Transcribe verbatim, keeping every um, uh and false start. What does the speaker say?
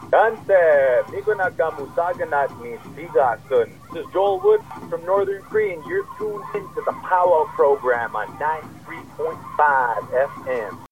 Kante, Migunakamutaganat ni Sigasun. This is Joel Wood from Northern Cree, and you're tuned into the Powwow program on ninety-three point five F M.